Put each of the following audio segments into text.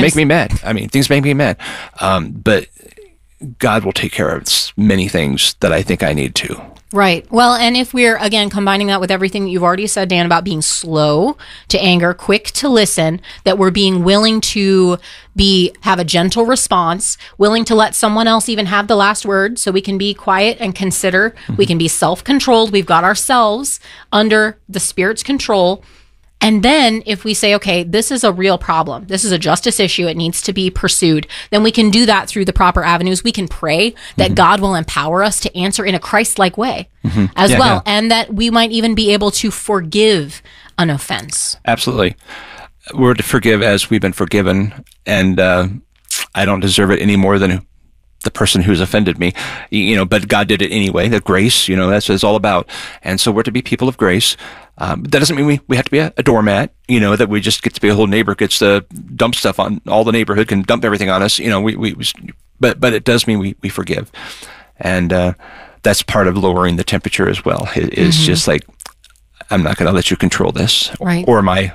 make me mad. I mean, things make me mad. But God will take care of many things that I think I need to. Right. Well, and if we're, again, combining that with everything that you've already said, Dan, about being slow to anger, quick to listen, that we're being willing to have a gentle response, willing to let someone else even have the last word so we can be quiet and consider. Mm-hmm. We can be self-controlled. We've got ourselves under the Spirit's control. And then if we say, okay, this is a real problem, this is a justice issue, it needs to be pursued, then we can do that through the proper avenues. We can pray that God will empower us to answer in a Christ-like way as well, and that we might even be able to forgive an offense. Absolutely. We're to forgive as we've been forgiven, and I don't deserve it any more than the person who's offended me, but God did it anyway. The grace, that's what it's all about. And so we're to be people of grace. That doesn't mean we have to be a doormat, that we just get to be a whole neighbor gets to dump stuff on all the neighborhood, can dump everything on us. But it does mean we forgive. And that's part of lowering the temperature as well. It's just like, I'm not going to let you control this, or my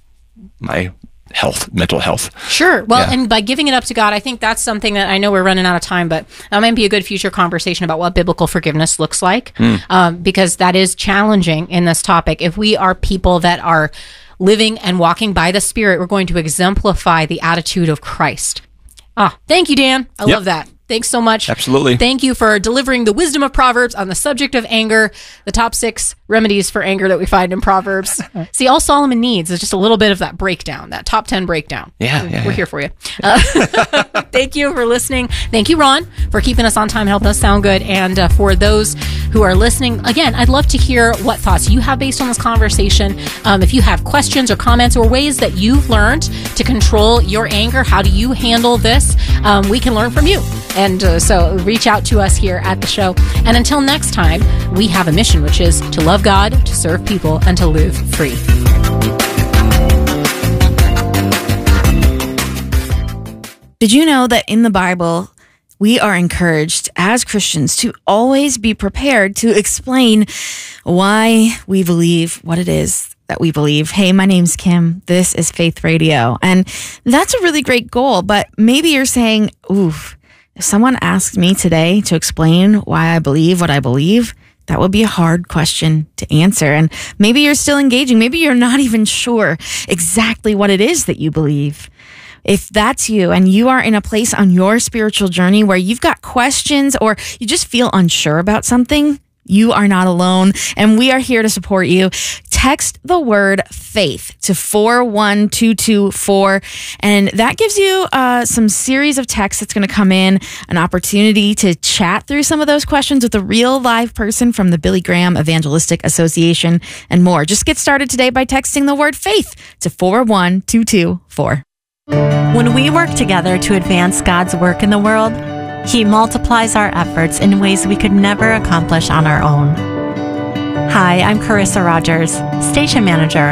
mental health. Sure. Well, and by giving it up to God, I think that's something that I know we're running out of time, but that might be a good future conversation about what biblical forgiveness looks like, because that is challenging in this topic. If we are people that are living and walking by the Spirit, we're going to exemplify the attitude of Christ. Thank you, Dan. I love that. Thanks so much. Absolutely. Thank you for delivering the wisdom of Proverbs on the subject of anger, the top 6 remedies for anger that we find in Proverbs. See, all Solomon needs is just a little bit of that breakdown, that top 10 breakdown. We're here for you. Thank you for listening. Thank you, Ron, for keeping us on time, helping us sound good. And for those who are listening, again, I'd love to hear what thoughts you have based on this conversation. If you have questions or comments or ways that you've learned to control your anger, how do you handle this? We can learn from you. And so reach out to us here at the show. And until next time, we have a mission, which is to love God, to serve people, and to live free. Did you know that in the Bible, we are encouraged as Christians to always be prepared to explain why we believe what it is that we believe? Hey, my name's Kim. This is Faith Radio. And that's a really great goal. But maybe you're saying, oof, if someone asked me today to explain why I believe what I believe, that would be a hard question to answer. And maybe you're still engaging. Maybe you're not even sure exactly what it is that you believe. If that's you and you are in a place on your spiritual journey where you've got questions or you just feel unsure about something, you are not alone, and we are here to support you. Text the word faith to 41224, and that gives you some series of texts that's going to come in, an opportunity to chat through some of those questions with a real live person from the Billy Graham Evangelistic Association and more. Just get started today by texting the word faith to 41224. When we work together to advance God's work in the world, He multiplies our efforts in ways we could never accomplish on our own. Hi, I'm Carissa Rogers, Station Manager.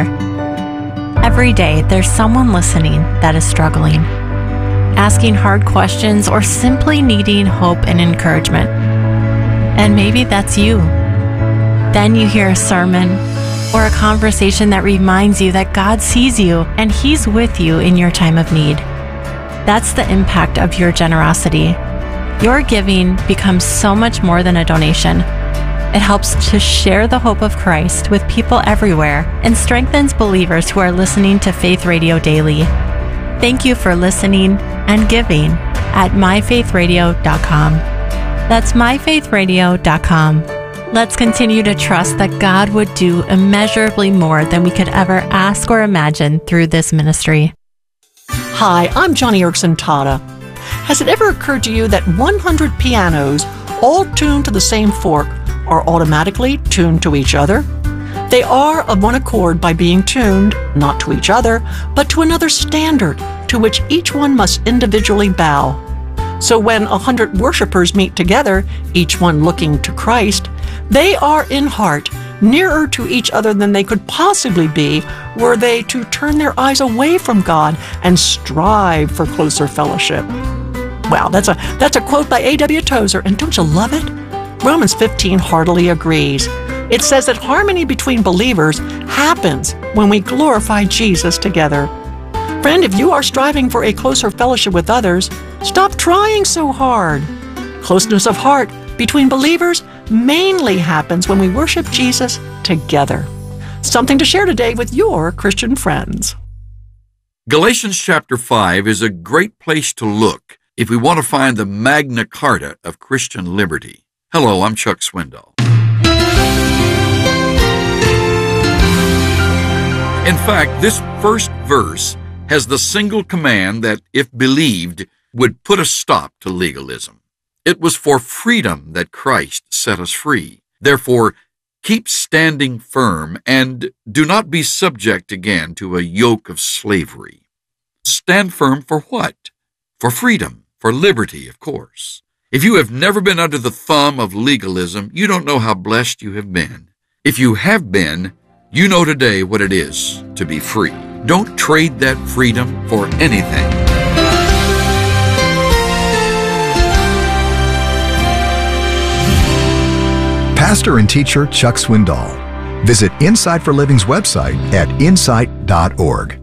Every day, there's someone listening that is struggling, asking hard questions, or simply needing hope and encouragement. And maybe that's you. Then you hear a sermon or a conversation that reminds you that God sees you and He's with you in your time of need. That's the impact of your generosity. Your giving becomes so much more than a donation. It helps to share the hope of Christ with people everywhere and strengthens believers who are listening to Faith Radio daily. Thank you for listening and giving at myfaithradio.com. That's myfaithradio.com. Let's continue to trust that God would do immeasurably more than we could ever ask or imagine through this ministry. Hi, I'm Johnny Erickson Tata. Has it ever occurred to you that 100 pianos, all tuned to the same fork, are automatically tuned to each other? They are of one accord by being tuned, not to each other, but to another standard, to which each one must individually bow. So when 100 worshipers meet together, each one looking to Christ, they are in heart nearer to each other than they could possibly be were they to turn their eyes away from God and strive for closer fellowship. Wow, that's a quote by A.W. Tozer, and don't you love it? Romans 15 heartily agrees. It says that harmony between believers happens when we glorify Jesus together. Friend, if you are striving for a closer fellowship with others, stop trying so hard. Closeness of heart between believers mainly happens when we worship Jesus together. Something to share today with your Christian friends. Galatians chapter 5 is a great place to look if we want to find the Magna Carta of Christian liberty. Hello, I'm Chuck Swindoll. In fact, this first verse has the single command that, if believed, would put a stop to legalism. It was for freedom that Christ set us free. Therefore, keep standing firm and do not be subject again to a yoke of slavery. Stand firm for what? For freedom, for liberty, of course. If you have never been under the thumb of legalism, you don't know how blessed you have been. If you have been, you know today what it is to be free. Don't trade that freedom for anything. Pastor and teacher Chuck Swindoll. Visit Insight for Living's website at insight.org.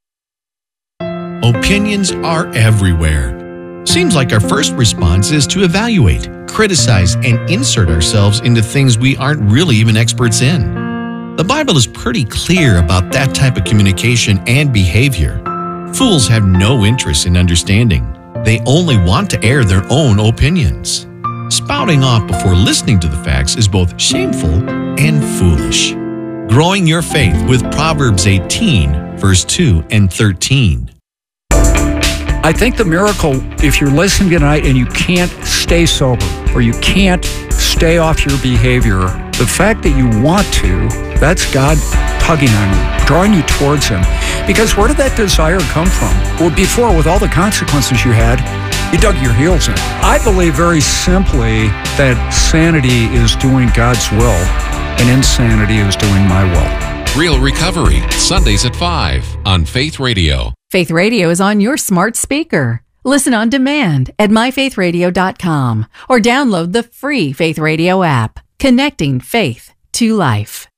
Opinions are everywhere. Seems like our first response is to evaluate, criticize, and insert ourselves into things we aren't really even experts in. The Bible is pretty clear about that type of communication and behavior. Fools have no interest in understanding. They only want to air their own opinions. Spouting off before listening to the facts is both shameful and foolish. Growing your faith with Proverbs 18, verse 2 and 13. I think the miracle, if you're listening tonight and you can't stay sober or you can't stay off your behavior, the fact that you want to, that's God tugging on you, drawing you towards Him. Because where did that desire come from? Well, before, with all the consequences you had, you dug your heels in. I believe very simply that sanity is doing God's will and insanity is doing my will. Real Recovery, Sundays at 5 on Faith Radio. Faith Radio is on your smart speaker. Listen on demand at myfaithradio.com or download the free Faith Radio app, connecting faith to life.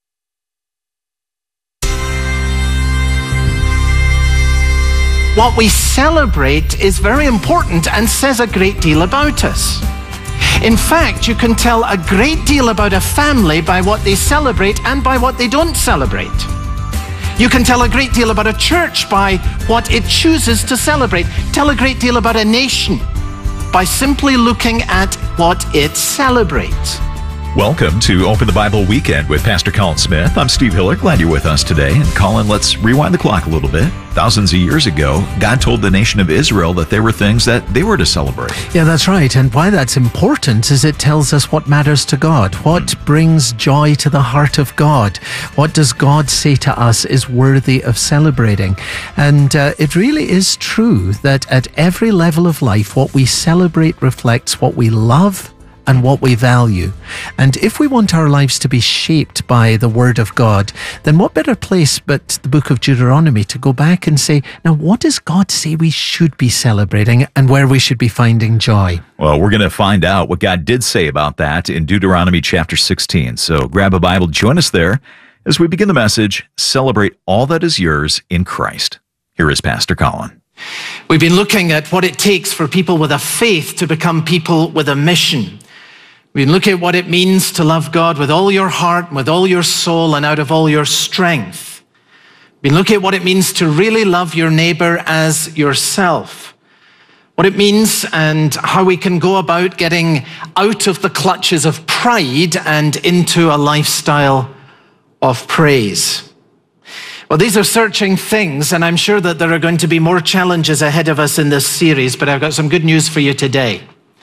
What we celebrate is very important and says a great deal about us. In fact, you can tell a great deal about a family by what they celebrate and by what they don't celebrate. You can tell a great deal about a church by what it chooses to celebrate. Tell a great deal about a nation by simply looking at what it celebrates. Welcome to Open the Bible Weekend with Pastor Colin Smith. I'm Steve Hiller. Glad you're with us today. And Colin, let's rewind the clock a little bit. Thousands of years ago, God told the nation of Israel that there were things that they were to celebrate. Yeah, that's right. And why that's important is it tells us what matters to God. What brings joy to the heart of God? What does God say to us is worthy of celebrating? And it really is true that at every level of life, what we celebrate reflects what we love and what we value. And if we want our lives to be shaped by the Word of God, then what better place but the book of Deuteronomy to go back and say, now what does God say we should be celebrating and where we should be finding joy? Well, we're going to find out what God did say about that in Deuteronomy chapter 16. So grab a Bible, join us there as we begin the message, Celebrate All That Is Yours in Christ. Here is Pastor Colin. We've been looking at what it takes for people with a faith to become people with a mission. We look at what it means to love God with all your heart, with all your soul, and out of all your strength. We look at what it means to really love your neighbor as yourself. What it means and how we can go about getting out of the clutches of pride and into a lifestyle of praise. Well, these are searching things, and I'm sure that there are going to be more challenges ahead of us in this series, but I've got some good news for you today.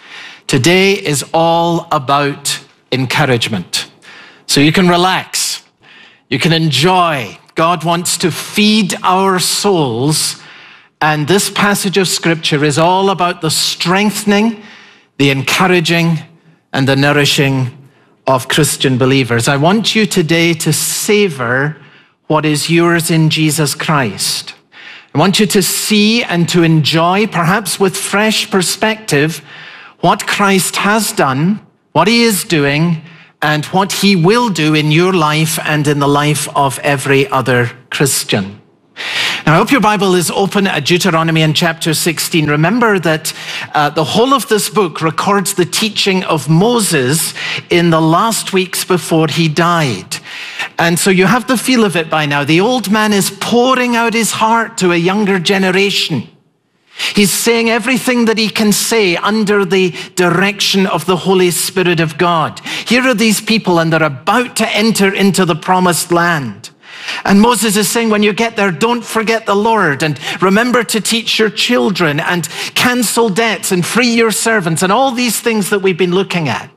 Today is all about encouragement. So you can relax. You can enjoy. God wants to feed our souls. And this passage of Scripture is all about the strengthening, the encouraging, and the nourishing of Christian believers. I want you today to savor what is yours in Jesus Christ. I want you to see and to enjoy, perhaps with fresh perspective, what Christ has done, what He is doing, and what He will do in your life and in the life of every other Christian. Now, I hope your Bible is open at Deuteronomy in chapter 16. Remember that the whole of this book records the teaching of Moses in the last weeks before he died. And so you have the feel of it by now. The old man is pouring out his heart to a younger generation. He's saying everything that he can say under the direction of the Holy Spirit of God. Here are these people, and they're about to enter into the promised land. And Moses is saying, when you get there, don't forget the Lord, and remember to teach your children, and cancel debts, and free your servants, and all these things that we've been looking at.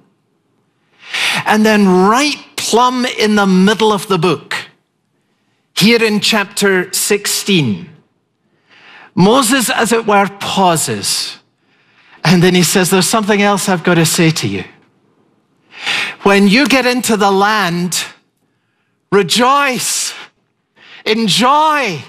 And then right plumb in the middle of the book, here in chapter 16, Moses, as it were, pauses. And then he says, there's something else I've got to say to you. When you get into the land, rejoice, enjoy,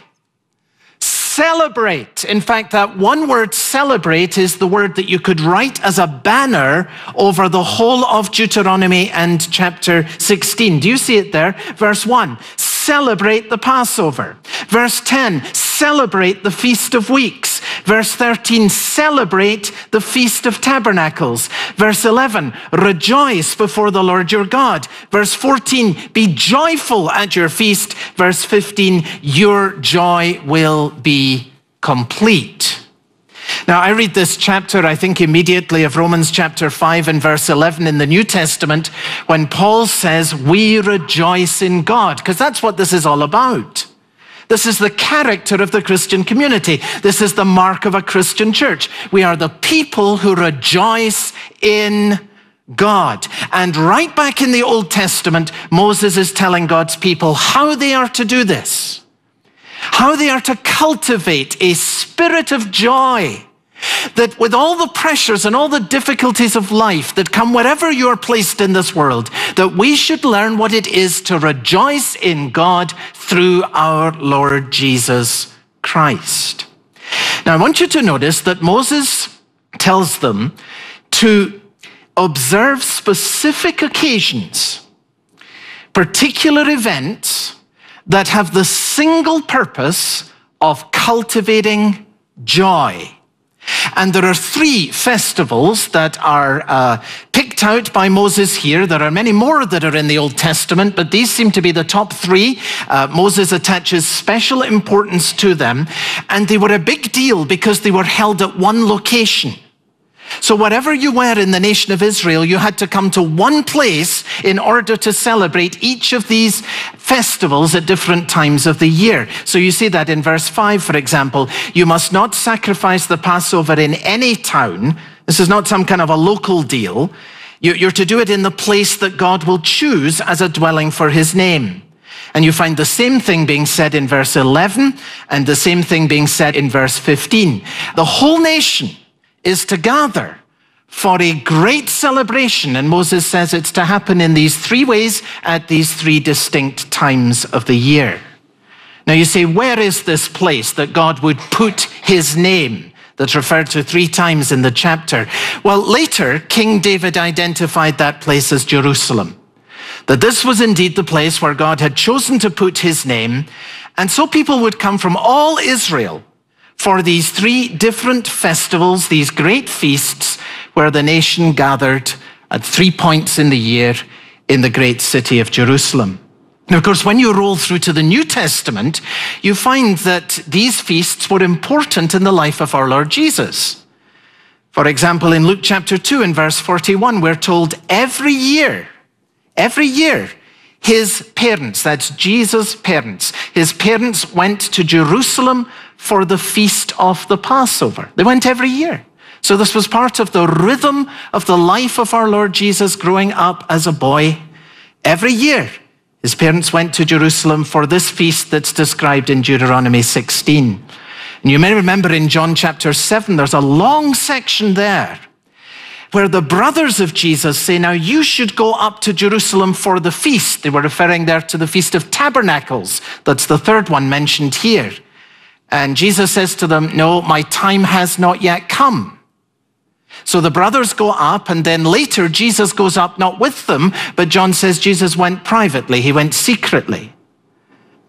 celebrate. In fact, that one word, celebrate, is the word that you could write as a banner over the whole of Deuteronomy and chapter 16. Do you see it there? Verse 1, celebrate the Passover. Verse 10, celebrate the Feast of Weeks. Verse 13, celebrate the Feast of Tabernacles. Verse 11, rejoice before the Lord your God. Verse 14, be joyful at your feast. Verse 15, your joy will be complete. Now, I read this chapter, I think immediately of Romans chapter 5 and verse 11 in the New Testament, when Paul says, we rejoice in God, because that's what this is all about. This is the character of the Christian community. This is the mark of a Christian church. We are the people who rejoice in God. And right back in the Old Testament, Moses is telling God's people how they are to do this, how they are to cultivate a spirit of joy, that with all the pressures and all the difficulties of life that come wherever you are placed in this world, that we should learn what it is to rejoice in God through our Lord Jesus Christ. Now, I want you to notice that Moses tells them to observe specific occasions, particular events that have the single purpose of cultivating joy. And there are 3 festivals that are picked out by Moses here. There are many more that are in the Old Testament, but these seem to be the top 3. Moses attaches special importance to them, and they were a big deal because they were held at one location. So wherever you were in the nation of Israel, you had to come to one place in order to celebrate each of these festivals at different times of the year. So you see that in verse 5, for example, you must not sacrifice the Passover in any town. This is not some kind of a local deal. You're to do it in the place that God will choose as a dwelling for his name. And you find the same thing being said in verse 11 and the same thing being said in verse 15. The whole nation is to gather for a great celebration. And Moses says it's to happen in these 3 ways at these 3 distinct times of the year. Now you say, where is this place that God would put his name that's referred to 3 times in the chapter? Well, later, King David identified that place as Jerusalem. That this was indeed the place where God had chosen to put his name. And so people would come from all Israel for these 3 different festivals, these great feasts, where the nation gathered at 3 points in the year in the great city of Jerusalem. Now, of course, when you roll through to the New Testament, you find that these feasts were important in the life of our Lord Jesus. For example, in Luke chapter 2 and verse 41, we're told every year, his parents, that's Jesus' parents, his parents went to Jerusalem for the feast of the Passover. They went every year. So this was part of the rhythm of the life of our Lord Jesus growing up as a boy. Every year, his parents went to Jerusalem for this feast that's described in Deuteronomy 16. And you may remember in John chapter 7, there's a long section there where the brothers of Jesus say, now you should go up to Jerusalem for the feast. They were referring there to the Feast of Tabernacles. That's the 3rd one mentioned here. And Jesus says to them, no, my time has not yet come. So the brothers go up, and then later Jesus goes up not with them, but John says Jesus went privately. He went secretly.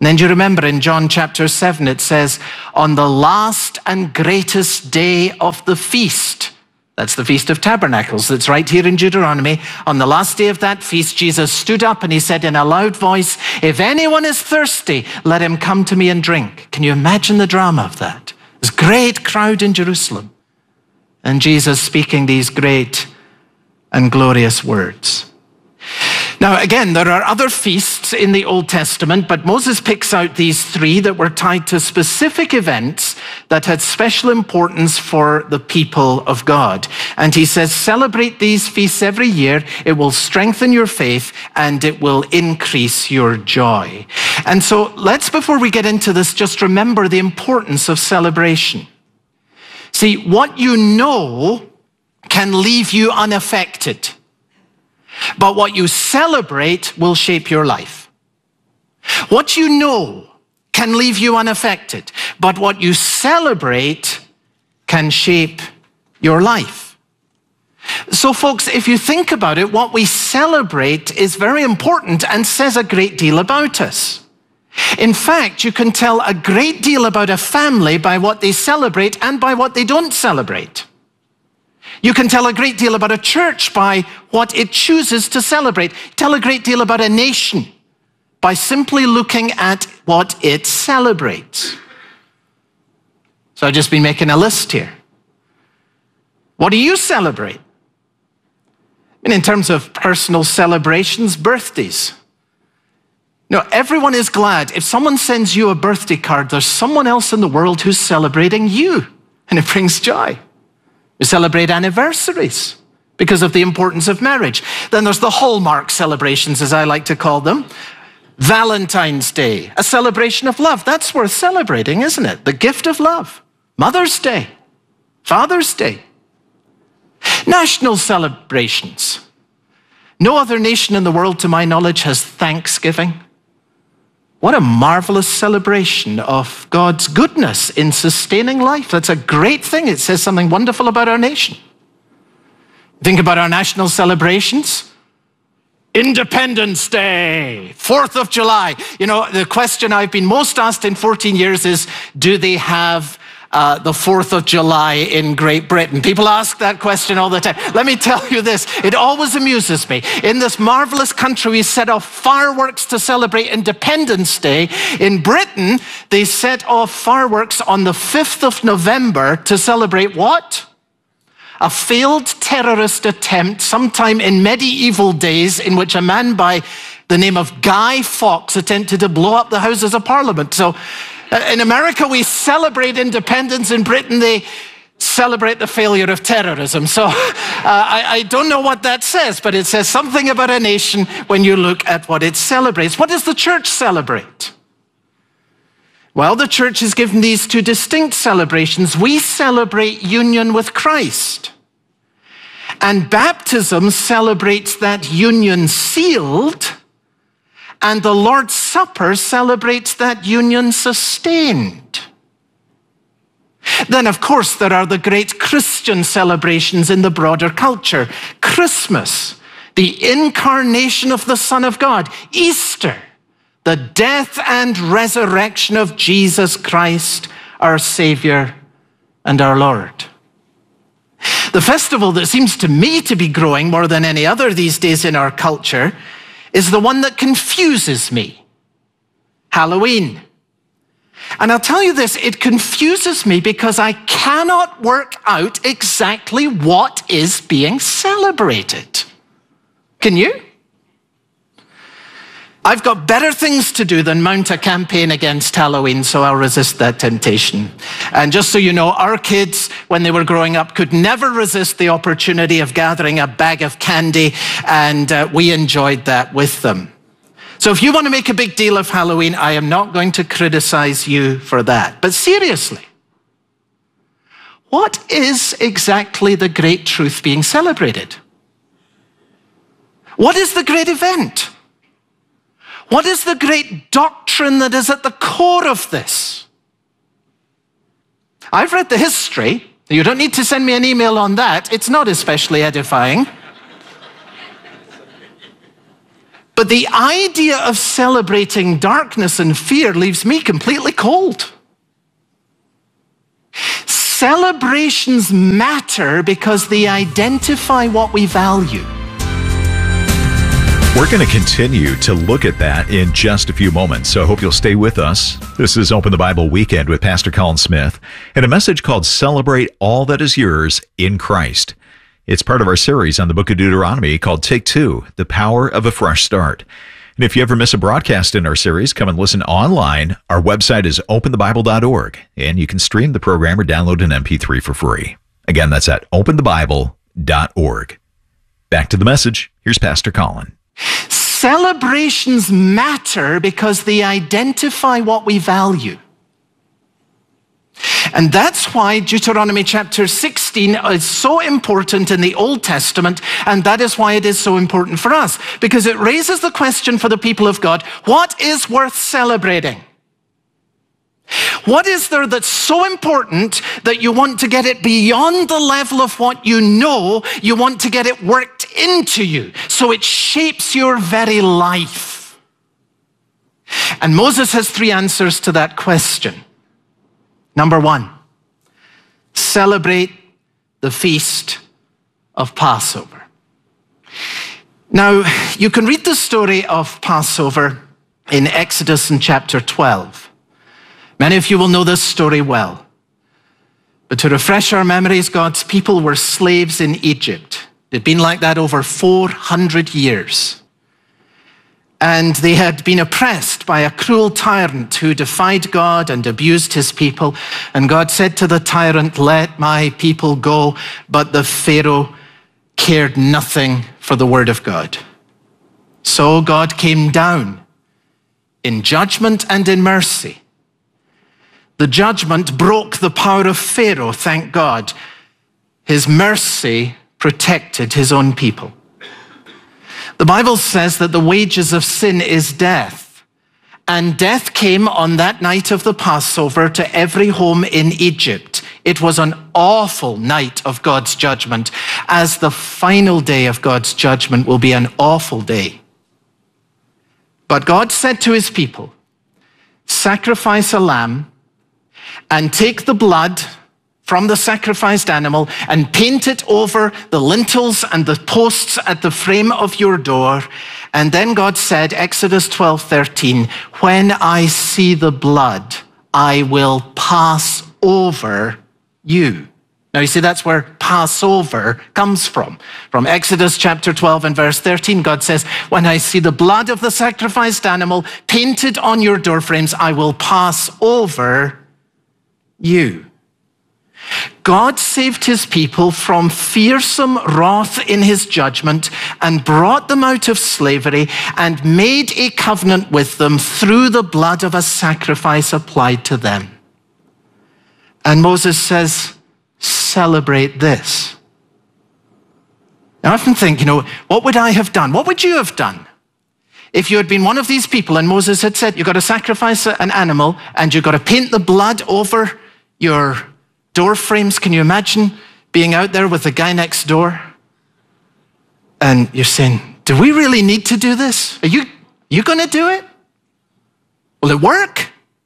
And then do you remember in John chapter 7, it says, on the last and greatest day of the feast, that's the Feast of Tabernacles, that's right here in Deuteronomy. On the last day of that feast, Jesus stood up and he said in a loud voice, if anyone is thirsty, let him come to me and drink. Can you imagine the drama of that? This great crowd in Jerusalem. And Jesus speaking these great and glorious words. Now, again, there are other feasts in the Old Testament, but Moses picks out these three that were tied to specific events that had special importance for the people of God. And he says, celebrate these feasts every year. It will strengthen your faith and it will increase your joy. And so let's, before we get into this, just remember the importance of celebration. See, what you know can leave you unaffected. But what you celebrate will shape your life. What you know can leave you unaffected, but what you celebrate can shape your life. So folks, if you think about it, what we celebrate is very important and says a great deal about us. In fact, you can tell a great deal about a family by what they celebrate and by what they don't celebrate. You can tell a great deal about a church by what it chooses to celebrate. Tell a great deal about a nation by simply looking at what it celebrates. So I've just been making a list here. What do you celebrate? In terms of personal celebrations, birthdays. No, everyone is glad. If someone sends you a birthday card, there's someone else in the world who's celebrating you, and it brings joy. We celebrate anniversaries because of the importance of marriage. Then there's the Hallmark celebrations, as I like to call them. Valentine's Day, a celebration of love. That's worth celebrating, isn't it? The gift of love. Mother's Day, Father's Day. National celebrations. No other nation in the world, to my knowledge, has Thanksgiving. What a marvelous celebration of God's goodness in sustaining life. That's a great thing. It says something wonderful about our nation. Think about our national celebrations. Independence Day, 4th of July. You know, the question I've been most asked in 14 years is, do they have the 4th of July in Great Britain? People ask that question all the time. Let me tell you this, it always amuses me. In this marvelous country, we set off fireworks to celebrate Independence Day. In Britain, they set off fireworks on the 5th of November to celebrate what? A failed terrorist attempt sometime in medieval days in which a man by the name of Guy Fawkes attempted to blow up the Houses of Parliament. So in America, we celebrate independence. In Britain, they celebrate the failure of terrorism. So I don't know what that says, but it says something about a nation when you look at what it celebrates. What does the church celebrate? Well, the church is given these two distinct celebrations. We celebrate union with Christ. And baptism celebrates that union sealed, and the Lord's Supper celebrates that union sustained. Then, of course, there are the great Christian celebrations in the broader culture. Christmas, the incarnation of the Son of God. Easter, the death and resurrection of Jesus Christ, our Savior and our Lord. The festival that seems to me to be growing more than any other these days in our culture is the one that confuses me. Halloween. And I'll tell you this, it confuses me because I cannot work out exactly what is being celebrated. Can you? I've got better things to do than mount a campaign against Halloween, so I'll resist that temptation. And just so you know, our kids, when they were growing up, could never resist the opportunity of gathering a bag of candy, and we enjoyed that with them. So if you want to make a big deal of Halloween, I am not going to criticize you for that. But seriously, what is exactly the great truth being celebrated? What is the great event? What is the great doctrine that is at the core of this? I've read the history. You don't need to send me an email on that. It's not especially edifying. But the idea of celebrating darkness and fear leaves me completely cold. Celebrations matter because they identify what we value. We're going to continue to look at that in just a few moments, so I hope you'll stay with us. This is Open the Bible Weekend with Pastor Colin Smith and a message called Celebrate All That Is Yours in Christ. It's part of our series on the book of Deuteronomy called Take Two, The Power of a Fresh Start. And if you ever miss a broadcast in our series, come and listen online. Our website is openthebible.org, and you can stream the program or download an MP3 for free. Again, that's at openthebible.org. Back to the message. Here's Pastor Colin. Celebrations matter because they identify what we value. And that's why Deuteronomy chapter 16 is so important in the Old Testament, and that is why it is so important for us, because it raises the question for the people of God, what is worth celebrating? What is there that's so important that you want to get it beyond the level of what you know? You want to get it worked into you so it shapes your very life. And Moses has 3 answers to that question. Number 1, celebrate the feast of Passover. Now, you can read the story of Passover in Exodus in chapter 12. Many of you will know this story well. But to refresh our memories, God's people were slaves in Egypt. They'd been like that over 400 years. And they had been oppressed by a cruel tyrant who defied God and abused his people. And God said to the tyrant, "Let my people go." But the Pharaoh cared nothing for the word of God. So God came down in judgment and in mercy. The judgment broke the power of Pharaoh, thank God. His mercy protected his own people. The Bible says that the wages of sin is death. And death came on that night of the Passover to every home in Egypt. It was an awful night of God's judgment, as the final day of God's judgment will be an awful day. But God said to his people, sacrifice a lamb and take the blood from the sacrificed animal and paint it over the lintels and the posts at the frame of your door. And then God said, Exodus 12:13, when I see the blood, I will pass over you. Now you see, that's where Passover comes from. From Exodus chapter 12 and verse 13, God says, when I see the blood of the sacrificed animal painted on your doorframes, I will pass over you. God saved his people from fearsome wrath in his judgment and brought them out of slavery and made a covenant with them through the blood of a sacrifice applied to them. And Moses says, celebrate this. Now I often think, what would I have done? What would you have done if you had been one of these people and Moses had said, you've got to sacrifice an animal and you've got to paint the blood over your door frames? Can you imagine being out there with the guy next door? And you're saying, do we really need to do this? Are you going to do it? Will it work?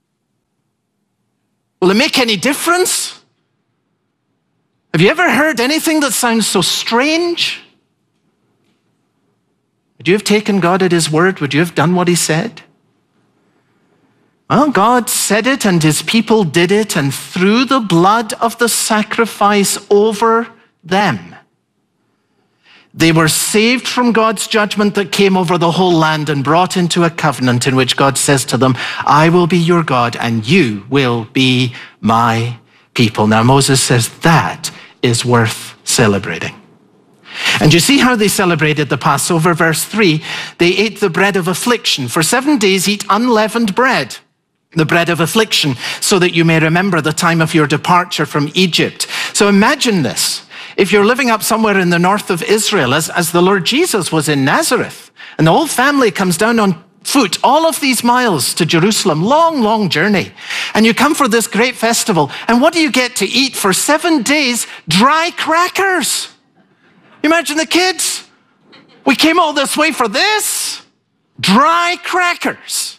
Will it make any difference? Have you ever heard anything that sounds so strange? Would you have taken God at his word? Would you have done what he said? Well, God said it and his people did it, and through the blood of the sacrifice over them, they were saved from God's judgment that came over the whole land and brought into a covenant in which God says to them, I will be your God and you will be my people. Now Moses says that is worth celebrating. And you see how they celebrated the Passover. Verse 3, they ate the bread of affliction. For 7 days eat unleavened bread, the bread of affliction, so that you may remember the time of your departure from Egypt. So imagine this. If you're living up somewhere in the north of Israel, as the Lord Jesus was in Nazareth, and the whole family comes down on foot all of these miles to Jerusalem, long, long journey, and you come for this great festival, and what do you get to eat for 7 days? Dry crackers. You imagine the kids? We came all this way for this? Dry crackers.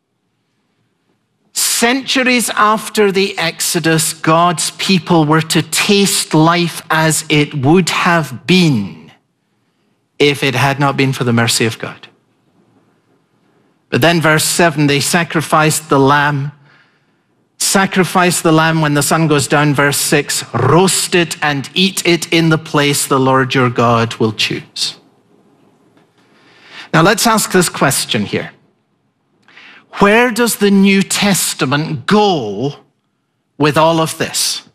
Centuries after the Exodus, God's people were to taste life as it would have been if it had not been for the mercy of God. But then verse 7, they sacrificed the lamb. Sacrifice the lamb when the sun goes down. Verse 6, roast it and eat it in the place the Lord your God will choose. Now let's ask this question here. Where does the New Testament go with all of this?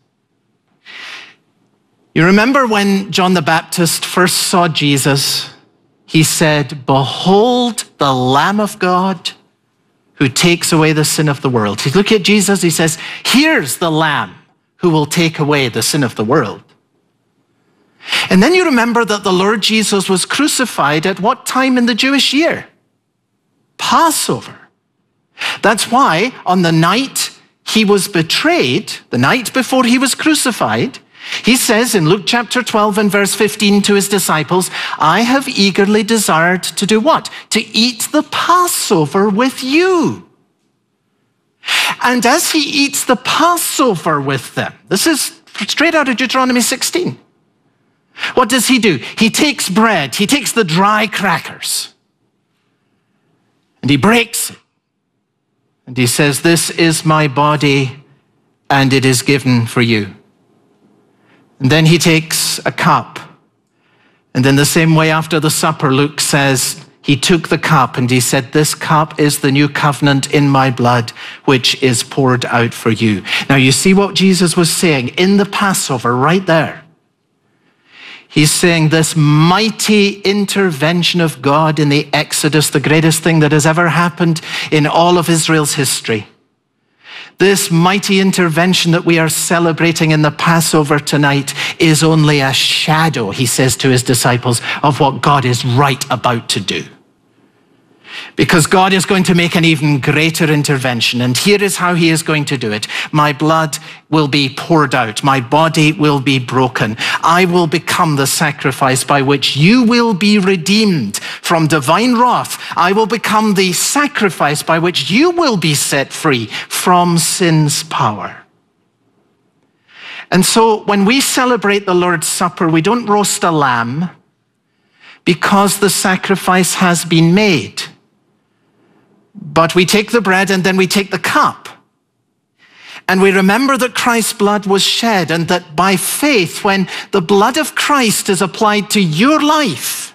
You remember when John the Baptist first saw Jesus, he said, "Behold the Lamb of God who takes away the sin of the world." He's looking at Jesus, he says, "Here's the Lamb who will take away the sin of the world." And then you remember that the Lord Jesus was crucified at what time in the Jewish year? Passover. That's why on the night he was betrayed, the night before he was crucified, he says in Luke chapter 12 and verse 15 to his disciples, "I have eagerly desired to do what? To eat the Passover with you." And as he eats the Passover with them, this is straight out of Deuteronomy 16. What does he do? He takes bread, he takes the dry crackers, and he breaks it. And he says, "This is my body, and it is given for you." And then he takes a cup. And in the same way after the supper, Luke says, he took the cup and he said, "This cup is the new covenant in my blood, which is poured out for you." Now you see what Jesus was saying in the Passover right there. He's saying this mighty intervention of God in the Exodus, the greatest thing that has ever happened in all of Israel's history. This mighty intervention that we are celebrating in the Passover tonight is only a shadow, he says to his disciples, of what God is right about to do. Because God is going to make an even greater intervention. And here is how he is going to do it. My blood will be poured out. My body will be broken. I will become the sacrifice by which you will be redeemed from divine wrath. I will become the sacrifice by which you will be set free from sin's power. And so when we celebrate the Lord's Supper, we don't roast a lamb because the sacrifice has been made. But we take the bread and then we take the cup. And we remember that Christ's blood was shed, and that by faith, when the blood of Christ is applied to your life,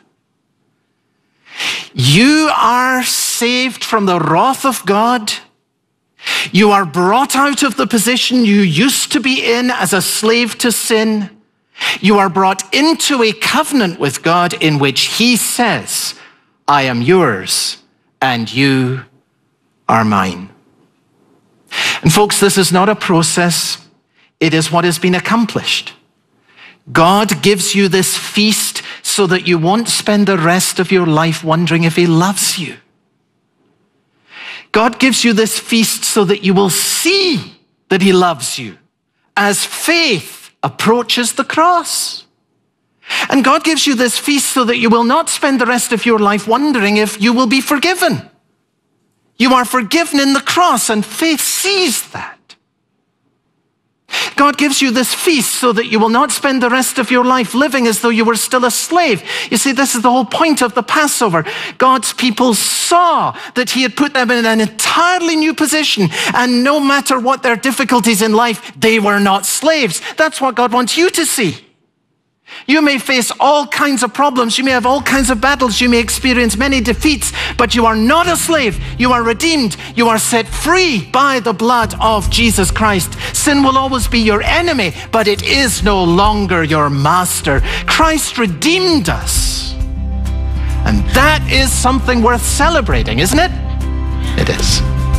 you are saved from the wrath of God. You are brought out of the position you used to be in as a slave to sin. You are brought into a covenant with God in which he says, "I am yours and you are mine." And folks, this is not a process. It is what has been accomplished. God gives you this feast so that you won't spend the rest of your life wondering if he loves you. God gives you this feast so that you will see that he loves you as faith approaches the cross. And God gives you this feast so that you will not spend the rest of your life wondering if you will be forgiven. You are forgiven in the cross, and faith sees that. God gives you this feast so that you will not spend the rest of your life living as though you were still a slave. You see, this is the whole point of the Passover. God's people saw that he had put them in an entirely new position, and no matter what their difficulties in life, they were not slaves. That's what God wants you to see. You may face all kinds of problems. You may have all kinds of battles. You may experience many defeats, but you are not a slave. You are redeemed. You are set free by the blood of Jesus Christ. Sin will always be your enemy, but it is no longer your master. Christ redeemed us. And that is something worth celebrating, isn't it? It is.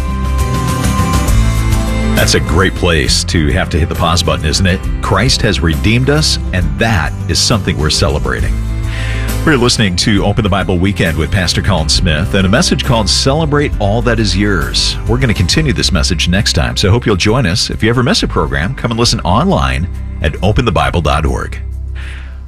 That's a great place to have to hit the pause button, isn't it? Christ has redeemed us, and that is something we're celebrating. We're listening to Open the Bible Weekend with Pastor Colin Smith and a message called Celebrate All That Is Yours. We're going to continue this message next time, so I hope you'll join us. If you ever miss a program, come and listen online at openthebible.org.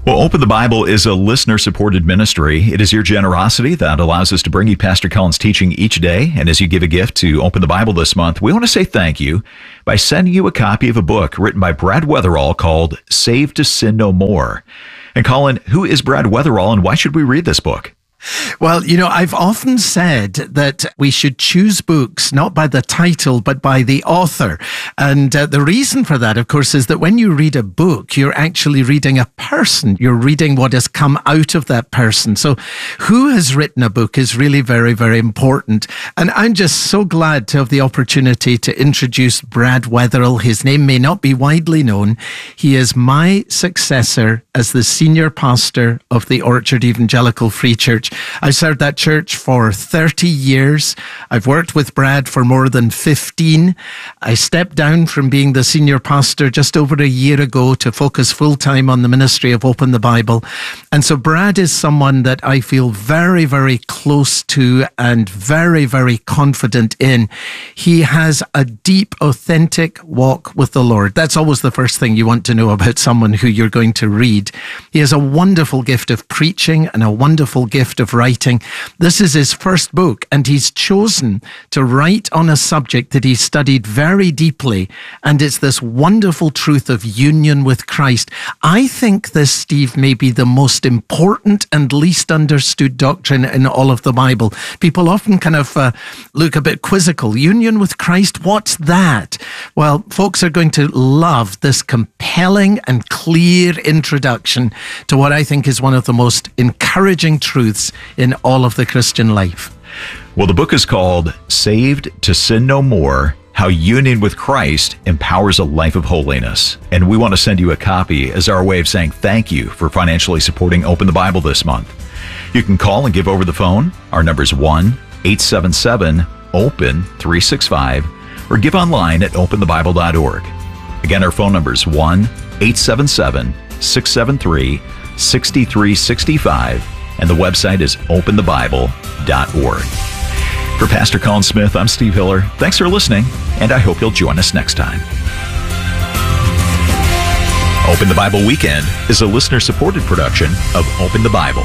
Well, Open the Bible is a listener-supported ministry. It is your generosity that allows us to bring you Pastor Cullen's teaching each day. And as you give a gift to Open the Bible this month, we want to say thank you by sending you a copy of a book written by Brad Weatherall called Saved to Sin No More. And Colin, who is Brad Weatherall and why should we read this book? Well, I've often said that we should choose books not by the title, but by the author. And the reason for that, of course, is that when you read a book, you're actually reading a person. You're reading what has come out of that person. So who has written a book is really very, very important. And I'm just so glad to have the opportunity to introduce Brad Weatherall. His name may not be widely known. He is my successor as the senior pastor of the Orchard Evangelical Free Church. I've served that church for 30 years. I've worked with Brad for more than 15. I stepped down from being the senior pastor just over a year ago to focus full-time on the ministry of Open the Bible. And so Brad is someone that I feel very, very close to and very, very confident in. He has a deep, authentic walk with the Lord. That's always the first thing you want to know about someone who you're going to read. He has a wonderful gift of preaching and a wonderful gift of writing. This is his first book, and he's chosen to write on a subject that he studied very deeply, and it's this wonderful truth of union with Christ. I think this, Steve, may be the most important and least understood doctrine in all of the Bible. People often kind of look a bit quizzical. Union with Christ, what's that? Well, folks are going to love this compelling and clear introduction to what I think is one of the most encouraging truths in all of the Christian life. Well, the book is called Saved to Sin No More, How Union with Christ Empowers a Life of Holiness. And we want to send you a copy as our way of saying thank you for financially supporting Open the Bible this month. You can call and give over the phone. Our number is 1-877-OPEN-365 or give online at openthebible.org. Again, our phone number is 1-877-673-6365. And the website is openthebible.org. For Pastor Colin Smith, I'm Steve Hiller. Thanks for listening, and I hope you'll join us next time. Open the Bible Weekend is a listener-supported production of Open the Bible.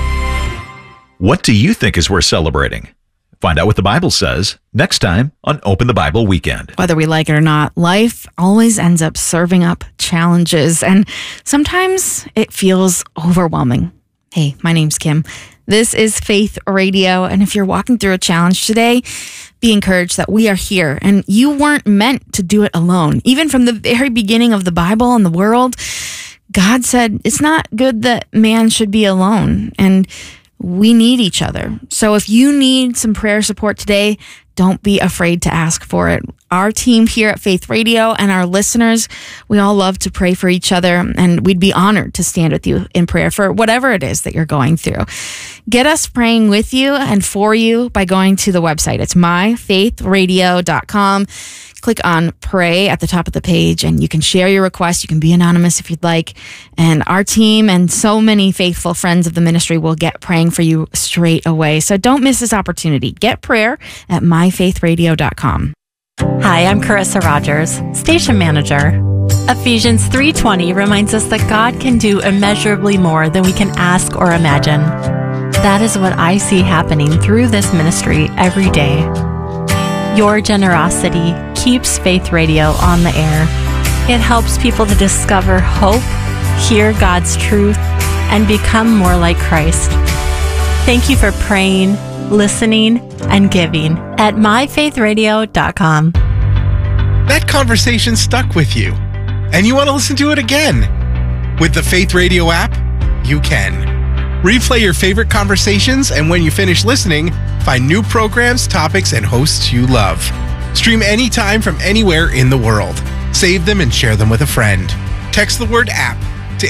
What do you think is worth celebrating? Find out what the Bible says next time on Open the Bible Weekend. Whether we like it or not, life always ends up serving up challenges, and sometimes it feels overwhelming. Hey, my name's Kim. This is Faith Radio, and if you're walking through a challenge today, be encouraged that we are here, and you weren't meant to do it alone. Even from the very beginning of the Bible and the world, God said it's not good that man should be alone, and we need each other. So if you need some prayer support today, don't be afraid to ask for it. Our team here at Faith Radio and our listeners, we all love to pray for each other, and we'd be honored to stand with you in prayer for whatever it is that you're going through. Get us praying with you and for you by going to the website. It's myfaithradio.com. Click on pray at the top of the page, and you can share your request. You can be anonymous if you'd like. And our team and so many faithful friends of the ministry will get praying for you straight away. So don't miss this opportunity. Get prayer at myfaithradio.com. Hi, I'm Carissa Rogers, station manager. Ephesians 3:20 reminds us that God can do immeasurably more than we can ask or imagine. That is what I see happening through this ministry every day. Your generosity keeps Faith Radio on the air. It helps people to discover hope, hear God's truth, and become more like Christ. Thank you for praying, listening, and giving at myfaithradio.com. That conversation stuck with you, and you want to listen to it again. With the Faith Radio app, you can. Replay your favorite conversations, and when you finish listening, find new programs, topics, and hosts you love. Stream anytime from anywhere in the world. Save them and share them with a friend. Text the word app to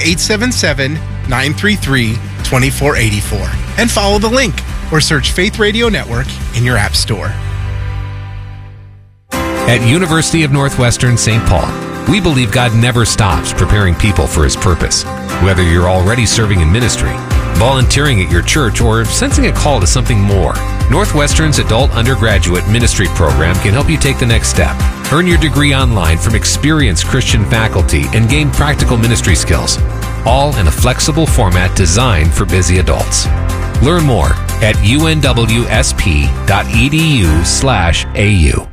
877-933-2484 and follow the link or search Faith Radio Network in your app store. At University of Northwestern St. Paul, we believe God never stops preparing people for His purpose. Whether you're already serving in ministry, volunteering at your church, or sensing a call to something more, Northwestern's Adult Undergraduate Ministry Program can help you take the next step. Earn your degree online from experienced Christian faculty and gain practical ministry skills. all in a flexible format designed for busy adults. Learn more at unwsp.edu/au.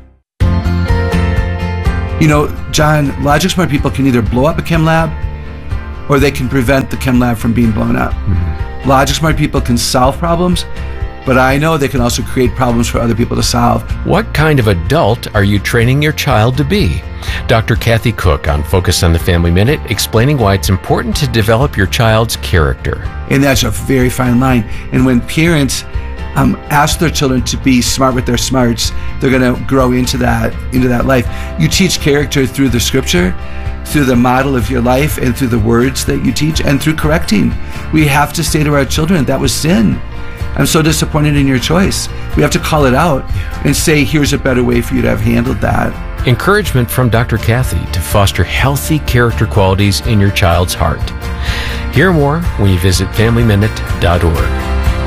You know, John, Logic Smart people can either blow up a chem lab or they can prevent the chem lab from being blown up. Mm-hmm. Logic Smart people can solve problems, but I know they can also create problems for other people to solve. What kind of adult are you training your child to be? Dr. Kathy Cook on Focus on the Family Minute, explaining why it's important to develop your child's character. And that's a very fine line. And when parents ask their children to be smart with their smarts, they're going to grow into that life. You teach character through the scripture, through the model of your life, and through the words that you teach, and through correcting. We have to say to our children, that was sin. I'm so disappointed in your choice. We have to call it out and say, here's a better way for you to have handled that. Encouragement from Dr. Kathy to foster healthy character qualities in your child's heart. Hear more when you visit FamilyMinute.org.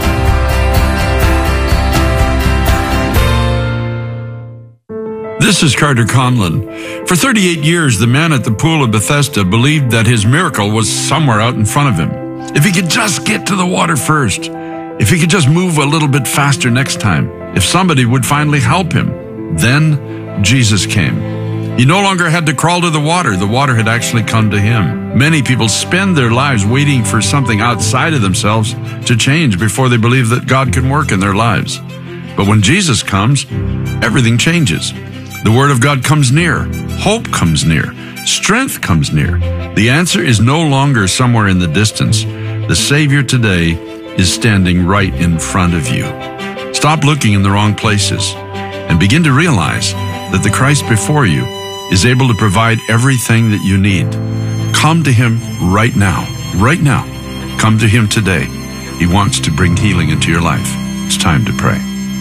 This is Carter Conlon. For 38 years, the man at the pool of Bethesda believed that his miracle was somewhere out in front of him. If he could just get to the water first, if he could just move a little bit faster next time, if somebody would finally help him. Then Jesus came. He no longer had to crawl to the water had actually come to him. Many people spend their lives waiting for something outside of themselves to change before they believe that God can work in their lives. But when Jesus comes, everything changes. The Word of God comes near. Hope comes near. Strength comes near. The answer is no longer somewhere in the distance. The Savior today is standing right in front of you. Stop looking in the wrong places and begin to realize that the Christ before you is able to provide everything that you need. Come to Him right now. Right now. Come to Him today. He wants to bring healing into your life. It's time to pray.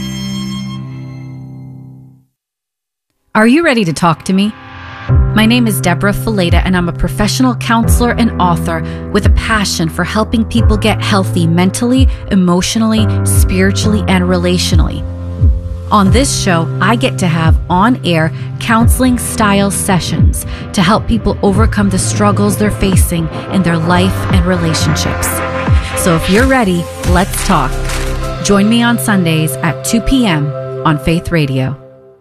Are you ready to talk to me? My name is Deborah Fileta, and I'm a professional counselor and author with a passion for helping people get healthy mentally, emotionally, spiritually, and relationally. On this show, I get to have on-air counseling-style sessions to help people overcome the struggles they're facing in their life and relationships. So if you're ready, let's talk. Join me on Sundays at 2 p.m. on Faith Radio.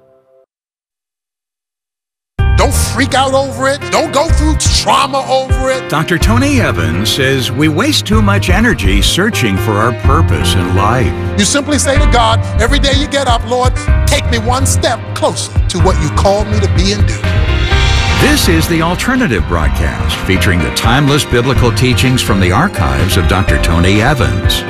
Don't freak out over it. Don't go through trauma over it. Dr. Tony Evans says we waste too much energy searching for our purpose in life. You simply say to God, every day you get up, Lord, take me one step closer to what you called me to be and do. This is the Alternative Broadcast, featuring the timeless biblical teachings from the archives of Dr. Tony Evans.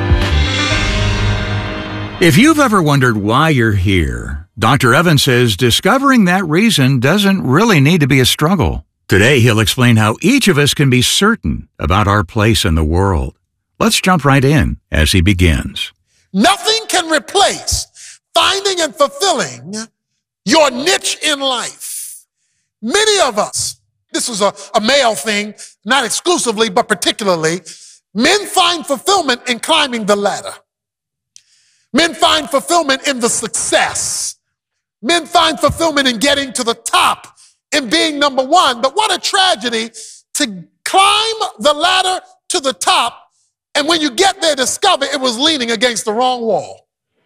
If you've ever wondered why you're here, Dr. Evans says discovering that reason doesn't really need to be a struggle. Today, he'll explain how each of us can be certain about our place in the world. Let's jump right in as he begins. Nothing can replace finding and fulfilling your niche in life. Many of us, this is a male thing, not exclusively, but particularly, men find fulfillment in climbing the ladder. Men find fulfillment in the success. Men find fulfillment in getting to the top, in being number one. But what a tragedy to climb the ladder to the top, and when you get there, discover it was leaning against the wrong wall.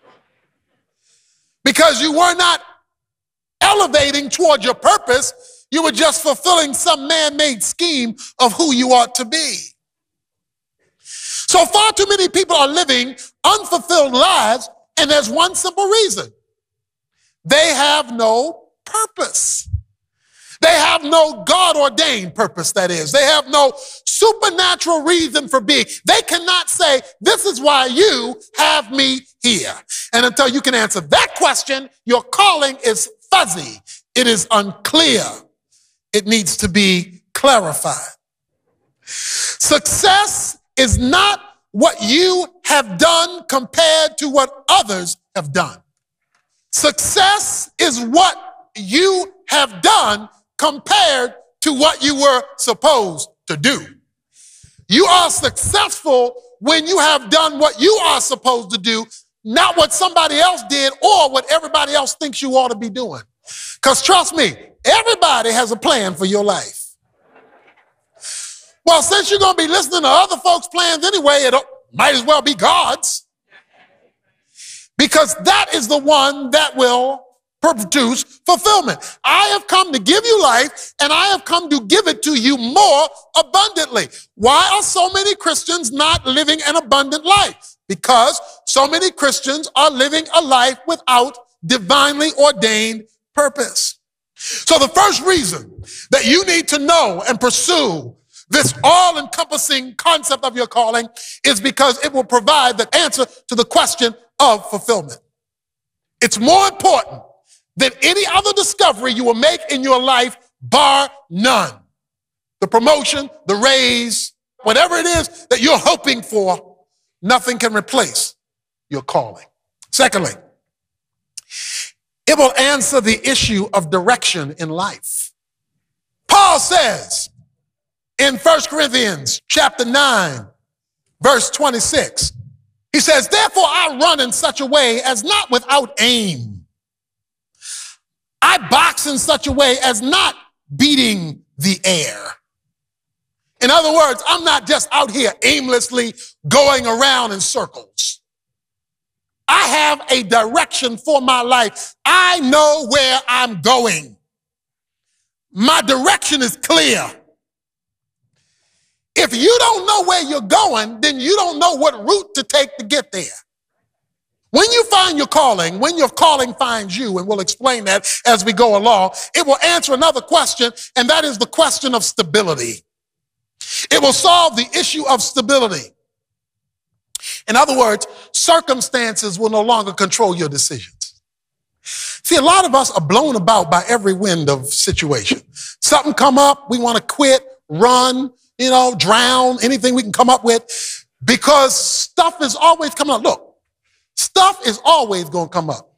Because you were not elevating toward your purpose, you were just fulfilling some man-made scheme of who you ought to be. So far too many people are living unfulfilled lives, and there's one simple reason. They have no purpose. They have no God-ordained purpose, that is. They have no supernatural reason for being. They cannot say, this is why you have me here. And until you can answer that question, your calling is fuzzy. It is unclear. It needs to be clarified. Success is not what you have done compared to what others have done. Success is what you have done compared to what you were supposed to do. You are successful when you have done what you are supposed to do, not what somebody else did or what everybody else thinks you ought to be doing. Because trust me, everybody has a plan for your life. Well, since you're going to be listening to other folks' plans anyway, it might as well be God's. Because that is the one that will produce fulfillment. I have come to give you life, and I have come to give it to you more abundantly. Why are so many Christians not living an abundant life? Because so many Christians are living a life without divinely ordained purpose. So the first reason that you need to know and pursue this all-encompassing concept of your calling is because it will provide the answer to the question of fulfillment. It's more important than any other discovery you will make in your life, bar none. The promotion, the raise, whatever it is that you're hoping for, nothing can replace your calling. Secondly, it will answer the issue of direction in life. Paul says in 1 Corinthians chapter 9, verse 26, he says, therefore I run in such a way as not without aim. I box in such a way as not beating the air. In other words, I'm not just out here aimlessly going around in circles. I have a direction for my life. I know where I'm going. My direction is clear. If you don't know where you're going, then you don't know what route to take to get there. When you find your calling, when your calling finds you, and we'll explain that as we go along, it will answer another question, and that is the question of stability. It will solve the issue of stability. In other words, circumstances will no longer control your decisions. See, a lot of us are blown about by every wind of situation. Something come up, we want to quit, run, drown, anything we can come up with, because stuff is always coming up. Look, stuff is always going to come up.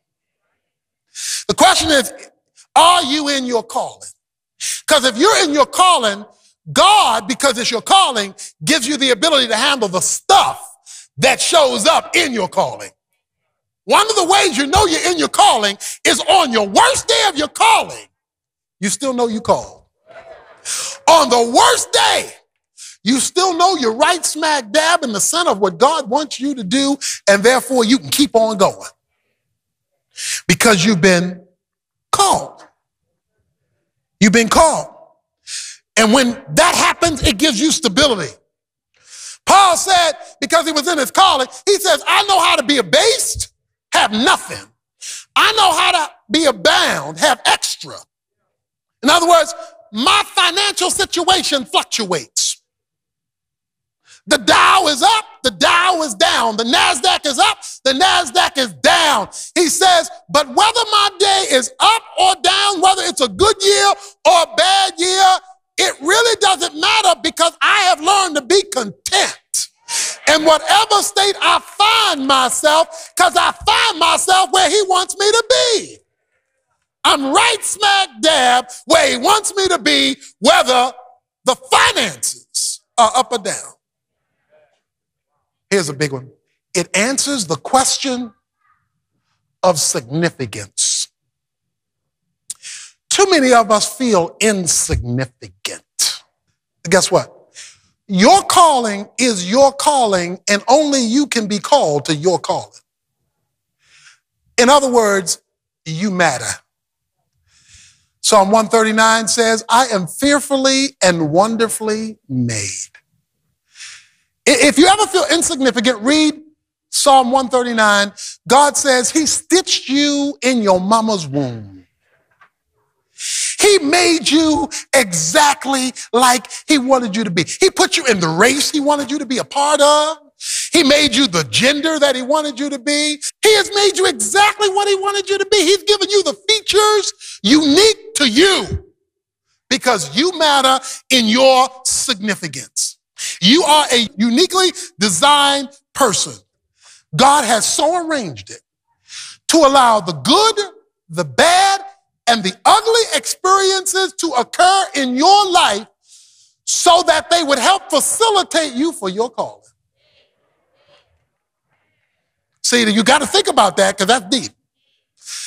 The question is, are you in your calling? Because if you're in your calling, God, because it's your calling, gives you the ability to handle the stuff that shows up in your calling. One of the ways you know you're in your calling is on your worst day of your calling, you still know you called. On the worst day, you still know you're right smack dab in the center of what God wants you to do, and therefore you can keep on going because you've been called. You've been called. And when that happens, it gives you stability. Paul said, because he was in his calling, he says, I know how to be abased, have nothing. I know how to be abound, have extra. In other words, my financial situation fluctuates. The Dow is up, the Dow is down. The NASDAQ is up, the NASDAQ is down. He says, but whether my day is up or down, whether it's a good year or a bad year, it really doesn't matter because I have learned to be content in whatever state I find myself, because I find myself where he wants me to be. I'm right smack dab where he wants me to be, whether the finances are up or down. Here's a big one. It answers the question of significance. Too many of us feel insignificant. Guess what? Your calling is your calling, and only you can be called to your calling. In other words, you matter. Psalm 139 says, I am fearfully and wonderfully made. If you ever feel insignificant, read Psalm 139. God says he stitched you in your mama's womb. He made you exactly like he wanted you to be. He put you in the race he wanted you to be a part of. He made you the gender that he wanted you to be. He has made you exactly what he wanted you to be. He's given you the features unique to you because you matter in your significance. You are a uniquely designed person. God has so arranged it to allow the good, the bad, and the ugly experiences to occur in your life so that they would help facilitate you for your calling. See, you got to think about that because that's deep.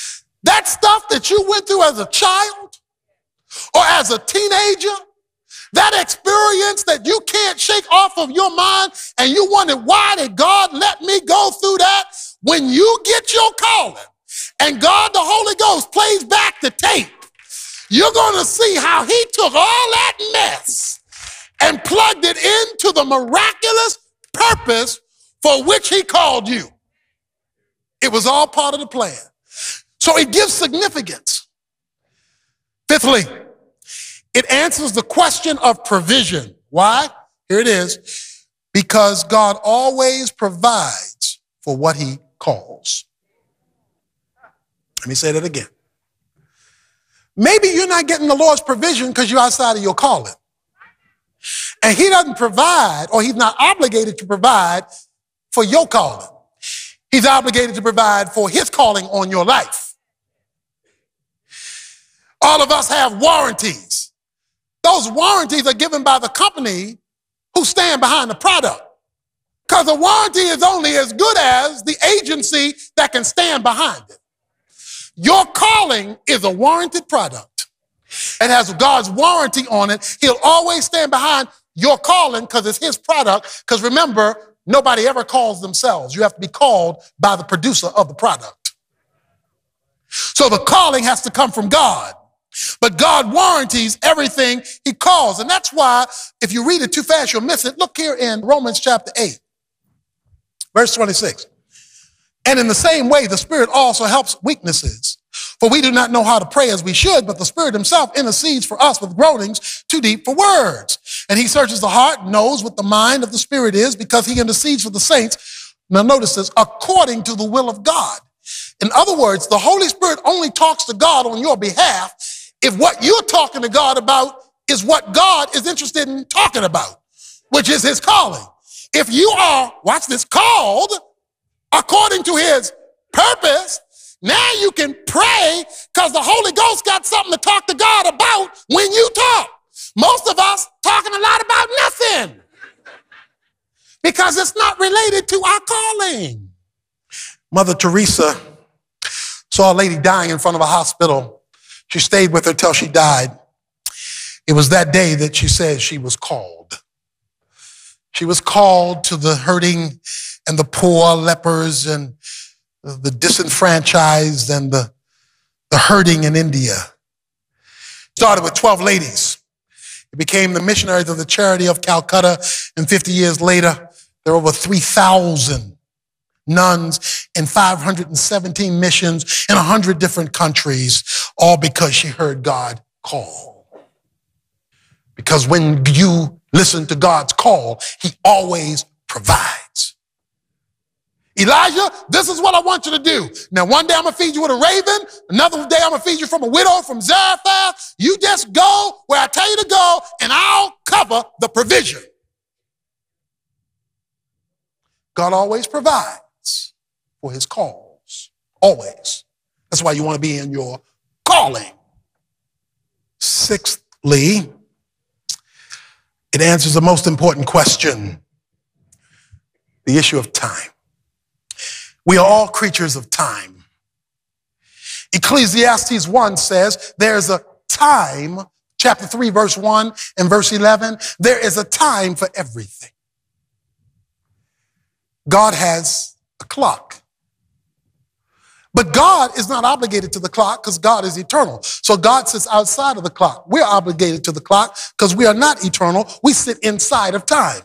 That stuff that you went through as a child or as a teenager, That experience that you can't shake off of your mind and you wonder, why did God let me go through that? When you get your calling and God, the Holy Ghost, plays back the tape, you're going to see how he took all that mess and plugged it into the miraculous purpose for which he called you. It was all part of the plan. So it gives significance. Fifthly, it answers the question of provision. Why? Here it is. Because God always provides for what he calls. Let me say that again. Maybe you're not getting the Lord's provision because you're outside of your calling. And he doesn't provide, or he's not obligated to provide for your calling. He's obligated to provide for his calling on your life. All of us have warranties. Those warranties are given by the company who stand behind the product. Because a warranty is only as good as the agency that can stand behind it. Your calling is a warranted product. It has God's warranty on it. He'll always stand behind your calling because it's his product. Because remember, nobody ever calls themselves. You have to be called by the producer of the product. So the calling has to come from God. But God warranties everything he calls. And that's why if you read it too fast, you'll miss it. Look here in Romans chapter 8, verse 26. And in the same way, the Spirit also helps weaknesses. For we do not know how to pray as we should, but the Spirit himself intercedes for us with groanings too deep for words. And he searches the heart, knows what the mind of the Spirit is, because he intercedes for the saints. Now notice this, according to the will of God. In other words, the Holy Spirit only talks to God on your behalf if what you're talking to God about is what God is interested in talking about, which is his calling. If you are, watch this, called according to his purpose, now you can pray because the Holy Ghost got something to talk to God about when you talk. Most of us talking a lot about nothing because it's not related to our calling. Mother Teresa saw a lady dying in front of a hospital. She stayed with her till she died. It was that day that she said she was called. She was called to the hurting and the poor, lepers and the disenfranchised and the hurting in India. Started with 12 ladies. It became the missionaries of the Charity of Calcutta, and 50 years later, there are over 3,000 nuns in 517 missions in 100 different countries, all because she heard God call. Because when you listen to God's call, he always provides. Elijah, this is what I want you to do. Now, one day I'm going to feed you with a raven. Another day I'm going to feed you from a widow from Zarephath. You just go where I tell you to go, and I'll cover the provision. God always provides for his calls. Always. That's why you want to be in your calling. Sixthly, it answers the most important question, the issue of time. We are all creatures of time. Ecclesiastes 1 says there's a time, chapter 3, verse 1 and verse 11, there is a time for everything. God has a clock. But God is not obligated to the clock because God is eternal. So God sits outside of the clock. We're obligated to the clock because we are not eternal. We sit inside of time.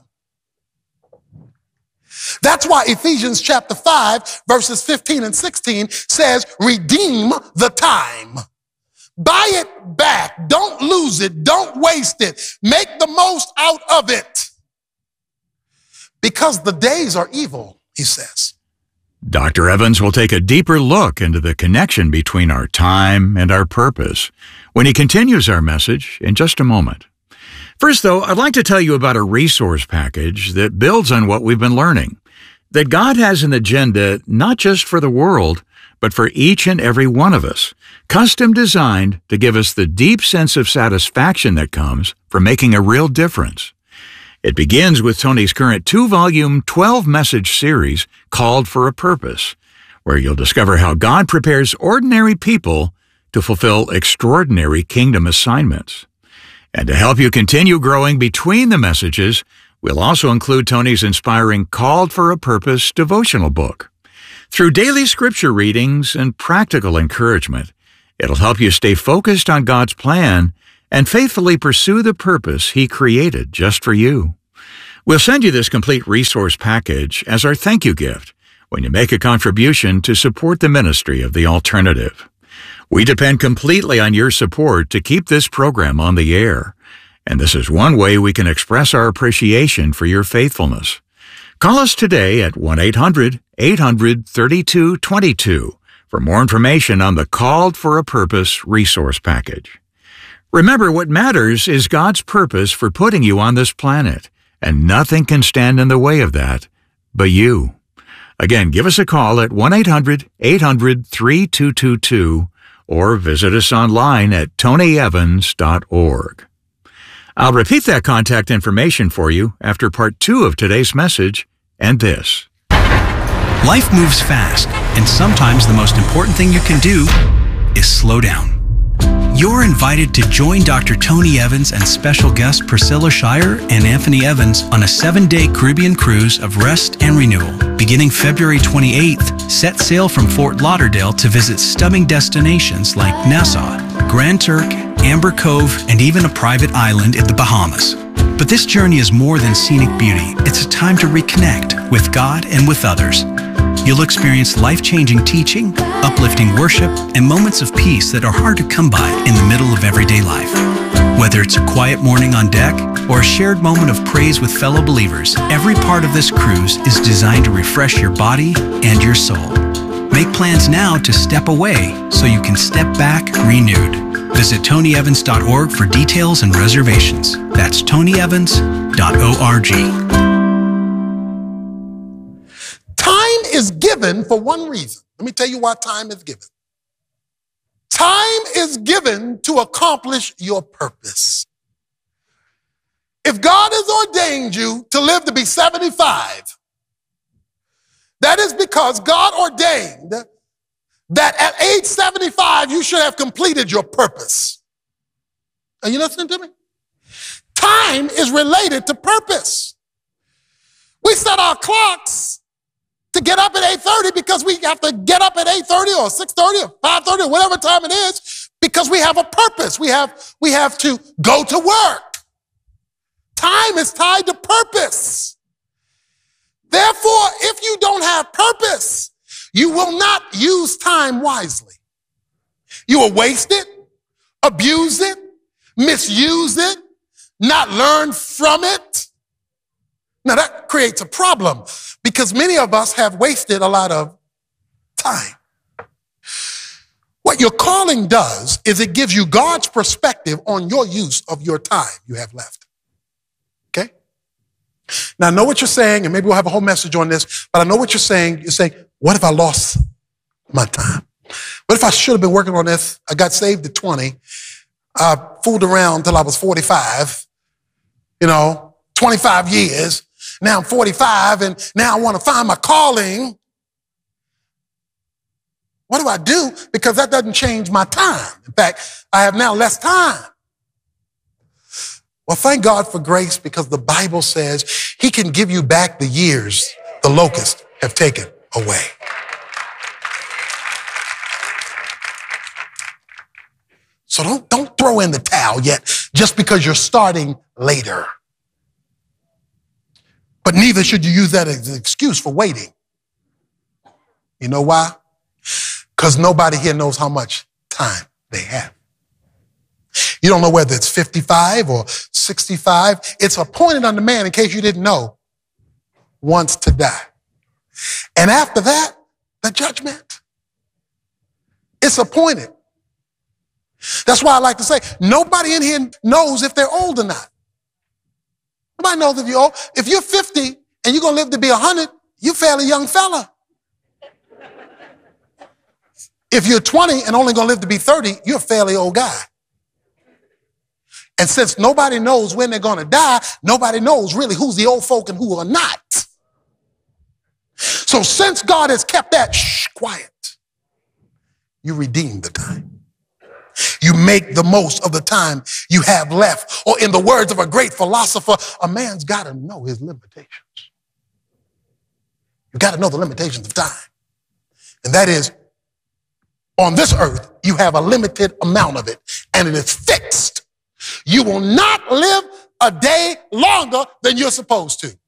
That's why Ephesians chapter 5, verses 15 and 16 says, redeem the time. Buy it back. Don't lose it. Don't waste it. Make the most out of it. Because the days are evil, he says. Dr. Evans will take a deeper look into the connection between our time and our purpose when he continues our message in just a moment. First, though, I'd like to tell you about a resource package that builds on what we've been learning. That God has an agenda not just for the world, but for each and every one of us, custom designed to give us the deep sense of satisfaction that comes from making a real difference. It begins with Tony's current 2-volume, 12-message series called For a Purpose, where you'll discover how God prepares ordinary people to fulfill extraordinary kingdom assignments. And to help you continue growing between the messages, we'll also include Tony's inspiring Called for a Purpose devotional book. Through daily scripture readings and practical encouragement, it'll help you stay focused on God's plan and faithfully pursue the purpose He created just for you. We'll send you this complete resource package as our thank you gift when you make a contribution to support the ministry of The Alternative. We depend completely on your support to keep this program on the air, and this is one way we can express our appreciation for your faithfulness. Call us today at 1-800-800-3222 for more information on the Called for a Purpose resource package. Remember, what matters is God's purpose for putting you on this planet, and nothing can stand in the way of that but you. Again, give us a call at 1-800-800-3222 or visit us online at tonyevans.org. I'll repeat that contact information for you after part 2 of today's message and this. Life moves fast, and sometimes the most important thing you can do is slow down. You're invited to join Dr. Tony Evans and special guests Priscilla Shirer and Anthony Evans on a 7-day Caribbean cruise of rest and renewal. Beginning February 28th, set sail from Fort Lauderdale to visit stunning destinations like Nassau, Grand Turk, Amber Cove, and even a private island in the Bahamas. But this journey is more than scenic beauty. It's a time to reconnect with God and with others. You'll experience life-changing teaching, uplifting worship, and moments of peace that are hard to come by in the middle of everyday life. Whether it's a quiet morning on deck or a shared moment of praise with fellow believers, every part of this cruise is designed to refresh your body and your soul. Make plans now to step away so you can step back renewed. Visit tonyevans.org for details and reservations. That's tonyevans.org. Time is given for one reason. Let me tell you why time is given. Time is given to accomplish your purpose. If God has ordained you to live to be 75, that is because God ordained that at age 75, you should have completed your purpose. Are you listening to me? Time is related to purpose. We set our clocks to get up at 8:30 because we have to get up at 8:30 or 6:30 or 5:30 or whatever time it is because we have a purpose. We have to go to work. Time is tied to purpose. Therefore, if you don't have purpose, you will not use time wisely. You will waste it, abuse it, misuse it, not learn from it. Now that creates a problem because many of us have wasted a lot of time. What your calling does is it gives you God's perspective on your use of your time you have left. Okay? Now I know what you're saying, and maybe we'll have a whole message on this, but I know what you're saying. You're saying, what if I lost my time? What if I should have been working on this? I got saved at 20. I fooled around till I was 45, 25 years. Now I'm 45 and now I want to find my calling. What do I do? Because that doesn't change my time. In fact, I have now less time. Well, thank God for grace because the Bible says He can give you back the years the locusts have taken away. So don't throw in the towel yet just because you're starting later. But neither should you use that as an excuse for waiting. You know why? Because nobody here knows how much time they have. You don't know whether it's 55 or 65. It's appointed unto man, in case you didn't know, once to die. And after that, the judgment. It's appointed. That's why I like to say, nobody in here knows if they're old or not. Nobody knows if you're old. If you're 50 and you're going to live to be 100, you're a fairly young fella. If you're 20 and only going to live to be 30, you're a fairly old guy. And since nobody knows when they're going to die, nobody knows really who's the old folk and who are not. So since God has kept that quiet, you redeem the time. You make the most of the time you have left. Or in the words of a great philosopher, a man's got to know his limitations. You've got to know the limitations of time. And that is, on this earth, you have a limited amount of it, and it is fixed. You will not live a day longer than you're supposed to.